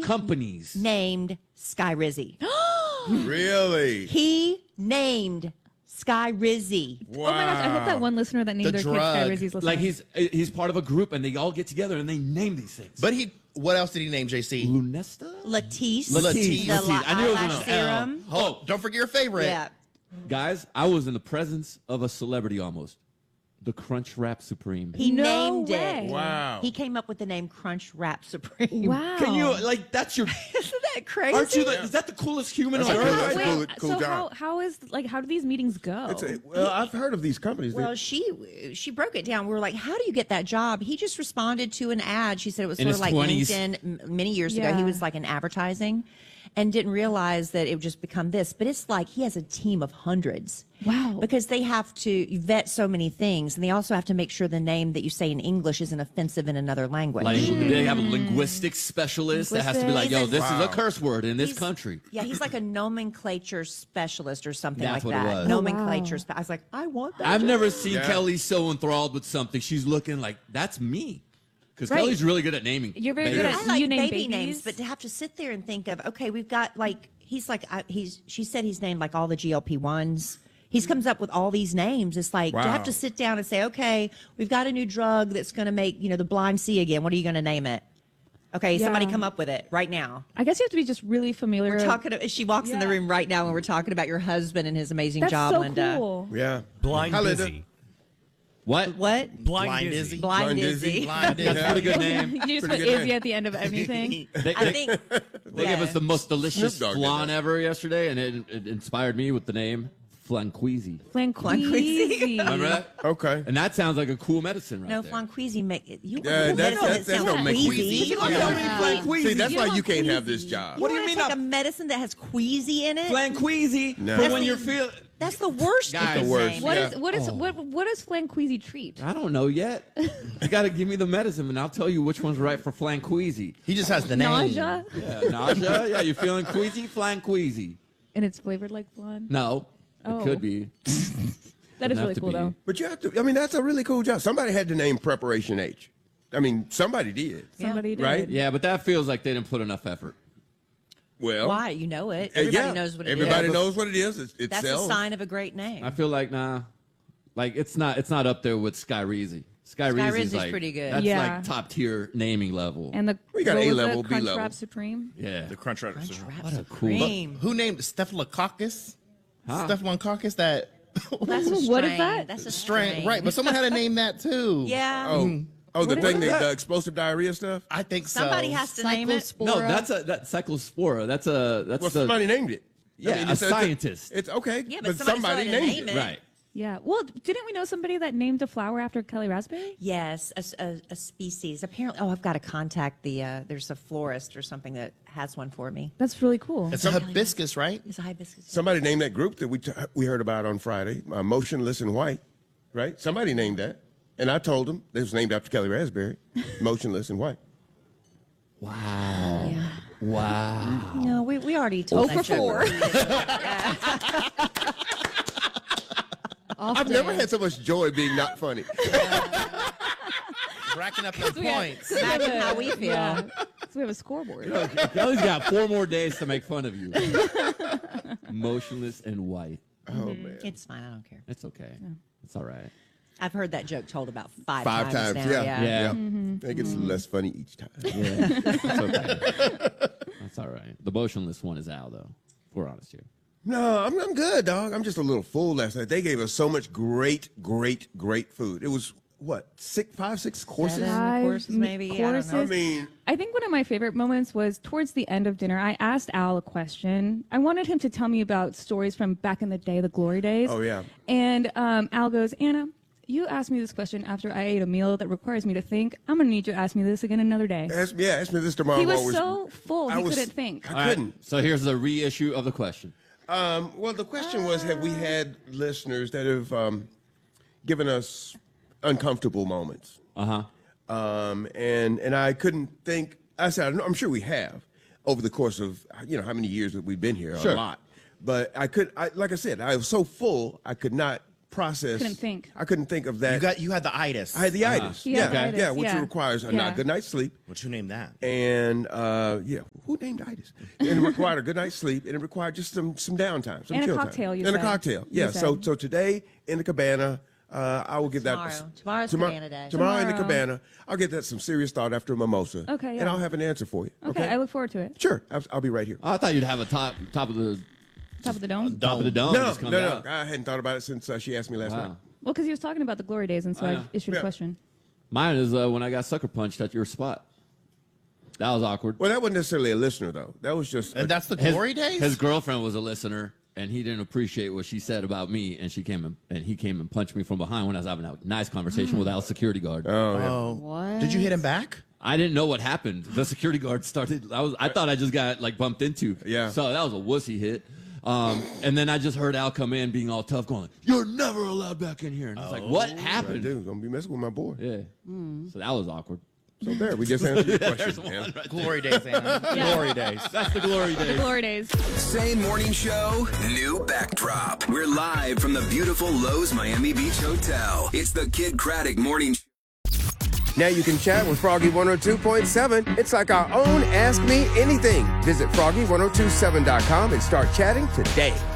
companies named Sky Rizzy. Really? He named Sky Rizzy. Wow. Oh my gosh, I hope that one listener that named The their kid drug. Sky Rizzy's listening. like he's part of a group and they all get together and they name these things. But what else did he name, JC? Lunesta? Latisse. Latisse. The Latisse. I knew it was eyelash an L. serum. Oh, don't forget your favorite. Yeah. Guys, I was in the presence of a celebrity almost. The Crunch Wrap Supreme. He No named way. it. Wow. He came up with the name Crunch Wrap Supreme. Wow. Can you that's your? Isn't that crazy? Aren't you? Is that the coolest human That's on a cool- earth? that's Right? cool so job. how do these meetings go? Well, I've heard of these companies. Well, she broke it down. We were like, "How do you get that job?" He just responded to an ad. She said it was In sort of his like 20s. LinkedIn many years ago. He Yeah. was like in advertising, and didn't realize that it would just become this. But it's like he has a team of hundreds. Wow. Because they have to vet so many things, and they also have to make sure the name that you say in English isn't offensive in another language. Like they have a linguistics specialist that has to be like, yo, this is a curse word in this He's- country. Yeah, he's like a nomenclature specialist or something That's like what it that. was. Nomenclature. Oh, wow. I was like, I want that. I've job. never seen Yeah. Kelly so enthralled with something. She's looking like that's me, because Right. Kelly's really good at naming. You're very babies. good at- I like You name baby names, babies? but to have to sit there and think of, okay, we've got like she said he's named like all the GLP-1s. He comes up with all these names. It's like to Wow. have to sit down and say, okay, we've got a new drug that's going to make the blind see again. What are you going to name it? Okay, somebody Yeah. come up with it right now. I guess you have to be just really familiar. We're talking. She walks in the Yeah. room right now, and we're talking about your husband and his amazing That's job, so Linda. cool. Yeah. Blind Hi, Linda. Dizzy. What? What? Blind Dizzy. Blind Blind Dizzy. Dizzy. Blind That's a pretty good name. You just Pretty put good Izzy name. at the end of anything. They, I they- think they gave us the most delicious Snoop Dogg did flan that. ever yesterday, and it inspired me with the name Flanqueezy. Flanqueezy. Remember that? Okay. And that sounds like a cool medicine, right no there. Flanqueezy make it. You Yeah, medicine that's that don't sounds make queasy. queasy. You Yeah. want Flanqueezy. See, that's You why want you can't have queasy. this job. You What do you wanna mean take I'm- a medicine that has queasy in it? Flanqueezy. No. For That's when the- you're feeling. That's the worst. Guys. of The worst. names. What Yeah. is what does Flanqueezy treat? I don't know yet. You got to give me the medicine, and I'll tell you which one's right for Flanqueezy. He just has the name. Nausea, Yeah, nausea. Yeah, you feeling queasy? Flanqueezy. and it's flavored like flan. No, Oh. it could be. That is Doesn't really have to cool be. though. But you have to. I mean, that's a really cool job. Somebody had to name Preparation H. I mean, somebody did. Somebody did. Right? Yeah, but that feels like they didn't put enough effort. Well, Why? You know it. Everybody yeah, knows what it is. Everybody knows what it is. It That's sells. a sign of a great name. I feel like like it's not up there with Sky Rizzy. Sky Rizzy's Rizzy's like pretty good. That's Yeah. like top tier naming level. And the We got what was A-level, it? Crunch B-level. Wrap Supreme. yeah, The Crunch Wrap. what a cool. Supreme. Who named Staphylococcus? Huh? Staphylococcus, that That's a What is strain. that? That's a strain. strain. Right, but someone had to name that too. Yeah. Oh, the What thing, is that? the explosive diarrhea stuff. I think so. Somebody has to name it. Cyclospora. No, that's Cyclospora. That's Well, the somebody named it. Yeah, a it's scientist. It's okay, Yeah, but but somebody somebody still had to named name it. it. right. Yeah. Well, didn't we know somebody that named a flower after Kelly Raspberry? Yes, a species. Apparently, I've got to contact the. There's a florist or something that has one for me. That's really cool. It's a hibiscus, right? It's a hibiscus. Somebody named that group that we heard about on Friday, Motionless in White, right? Somebody named that, and I told them it was named after Kelly Raspberry, Motionless in White. Wow. Wow. No, we already told that joke. I've never had so much joy being not funny. Racking up your points. Imagine how we feel. Yeah. So we have a scoreboard. Kelly's got 4 more days to make fun of you. Motionless and white. Oh man, It's fine. I don't care. It's okay. It's all right. I've heard that joke told about five five times, now. yeah. Yeah. It gets less funny each time. Yeah. It's okay. That's all right. The motionless one is Al, though. If we're honest here. No, I'm good, dog. I'm just a little full last night. They gave us so much great food. It was what, 5, 6 courses? 7 courses, maybe. Courses. I don't I know. mean, I think one of my favorite moments was towards the end of dinner. I asked Al a question. I wanted him to tell me about stories from back in the day, the glory days. Oh, yeah. And Al goes, Anna, you asked me this question after I ate a meal that requires me to think. I'm going to need you to ask me this again another day. ask me this tomorrow. He was Always- so full, he couldn't think. I couldn't. All right, so here's the reissue of the question. Well, the question was, have we had listeners that have given us uncomfortable moments? Uh-huh. And I couldn't think. I said, I'm sure we have over the course of, how many years that we've been here, Sure. a lot. But like I said, I was so full, I could not process. Couldn't think. I couldn't think of that. You had the itis. I had the itis. He had Yeah, itis, yeah, which yeah. requires a Yeah. good night's sleep. What you named that? And who named itis? And it required a good night's sleep, and it required just some downtime, some And a chill cocktail, time. you and said. a cocktail. You Yeah. So said. today in the cabana, I will give Tomorrow. that Tomorrow's cabana day. Tomorrow in the Tomorrow. cabana, I'll give that some serious thought after a mimosa. Okay, yeah. And I'll have an answer for you. Okay, I look forward to it. Sure, I'll be right here. I thought you'd have a top of the Top of the dome. top of the dome. No, just comes no, out. I hadn't thought about it since she asked me last night. Wow. Well, because he was talking about the glory days, and so I yeah. issued a Yeah. question. Mine is when I got sucker punched at your spot. That was awkward. Well, that wasn't necessarily a listener though. That was just And that's the His- glory days? His girlfriend was a listener, and he didn't appreciate what she said about me, and he came and punched me from behind when I was having a nice conversation with our security guard. Oh. What? Did you hit him back? I didn't know what happened. The security guard started. I thought I just got like bumped into. Yeah. So that was a wussy hit. And then I just heard Al come in being all tough, going, "You're never allowed back in here." And I was like, "What I happened?" do. Gonna be messing with my boy. Yeah. So that was awkward. So there, we just answered your question. One man. right there. Glory days, Anna. Glory days. That's the glory days. Glory days. Sane Morning Show, new backdrop. We're live from the beautiful Lowe's Miami Beach Hotel. It's the Kid Craddock Morning Show. Now you can chat with Froggy 102.7. It's like our own Ask Me Anything. Visit Froggy1027.com and start chatting today.